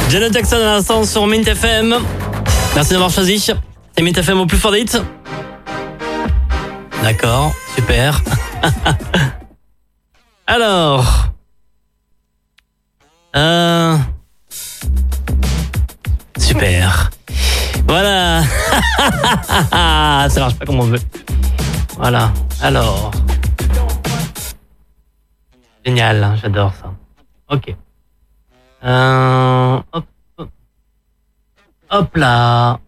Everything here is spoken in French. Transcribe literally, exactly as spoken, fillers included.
Janet Jackson à l'instant sur Mint F M. Merci d'avoir choisi. C'est Mint F M au plus fort des hits. D'accord, super. Alors... Euh... Super. Voilà. Ça marche pas comme on veut. Voilà. Alors... Génial, j'adore ça. Ok. Euh... Hop, hop. Hop là.